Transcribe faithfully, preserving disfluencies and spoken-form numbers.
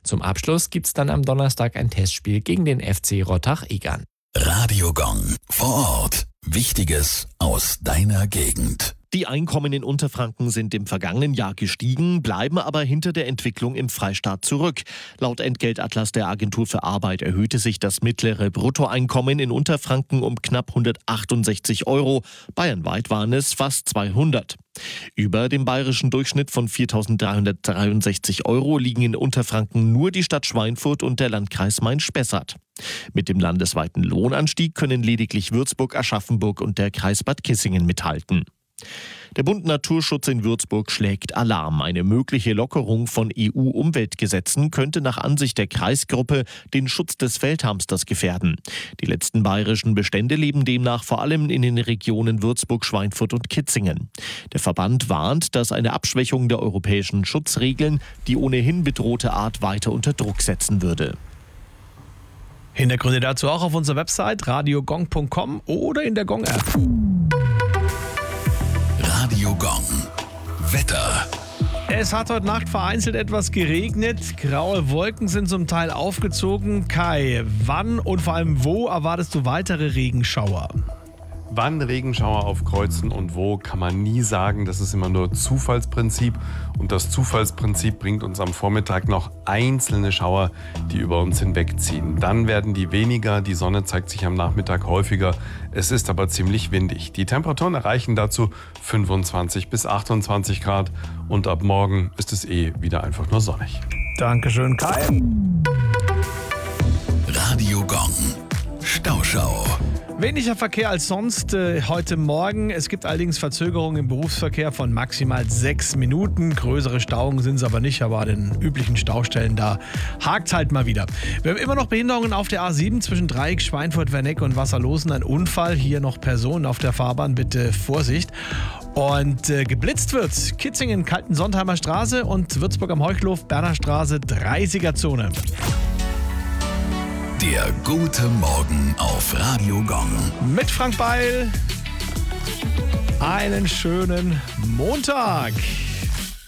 Zum Abschluss gibt's dann am Donnerstag ein Testspiel gegen den F C Rottach-Egern. Radio Gong vor Ort. Wichtiges aus deiner Gegend. Die Einkommen in Unterfranken sind im vergangenen Jahr gestiegen, bleiben aber hinter der Entwicklung im Freistaat zurück. Laut Entgeltatlas der Agentur für Arbeit erhöhte sich das mittlere Bruttoeinkommen in Unterfranken um knapp hundertachtundsechzig Euro. Bayernweit waren es fast zweihundert. Über dem bayerischen Durchschnitt von viertausenddreihundertdreiundsechzig Euro liegen in Unterfranken nur die Stadt Schweinfurt und der Landkreis Main-Spessart. Mit dem landesweiten Lohnanstieg können lediglich Würzburg, Aschaffenburg und der Kreis Bad Kissingen mithalten. Der Bund Naturschutz in Würzburg schlägt Alarm. Eine mögliche Lockerung von E U-Umweltgesetzen könnte nach Ansicht der Kreisgruppe den Schutz des Feldhamsters gefährden. Die letzten bayerischen Bestände leben demnach vor allem in den Regionen Würzburg, Schweinfurt und Kitzingen. Der Verband warnt, dass eine Abschwächung der europäischen Schutzregeln die ohnehin bedrohte Art weiter unter Druck setzen würde. Hintergründe dazu auch auf unserer Website radio gong punkt com oder in der Gong-App. Radio Gong. Wetter. Es hat heute Nacht vereinzelt etwas geregnet. Graue Wolken sind zum Teil aufgezogen. Kai, wann und vor allem wo erwartest du weitere Regenschauer? Wann Regenschauer aufkreuzen und wo, kann man nie sagen. Das ist immer nur Zufallsprinzip. Und das Zufallsprinzip bringt uns am Vormittag noch einzelne Schauer, die über uns hinwegziehen. Dann werden die weniger, die Sonne zeigt sich am Nachmittag häufiger. Es ist aber ziemlich windig. Die Temperaturen erreichen dazu fünfundzwanzig bis achtundzwanzig Grad. Und ab morgen ist es eh wieder einfach nur sonnig. Dankeschön, Kai. Radio Gong. Stauschau. Weniger Verkehr als sonst äh, heute Morgen. Es gibt allerdings Verzögerungen im Berufsverkehr von maximal sechs Minuten. Größere Stauungen sind es aber nicht, aber an den üblichen Staustellen, da hakt halt mal wieder. Wir haben immer noch Behinderungen auf der A sieben zwischen Dreieck, Schweinfurt, Werneck und Wasserlosen. Ein Unfall, hier noch Personen auf der Fahrbahn, bitte Vorsicht. Und äh, geblitzt wird Kitzingen, Kalten-Sontheimer Straße und Würzburg am Heuchlof, Berner Straße, dreißiger Zone. Der gute Morgen auf Radio Gong. Mit Frank Beil. Einen schönen Montag.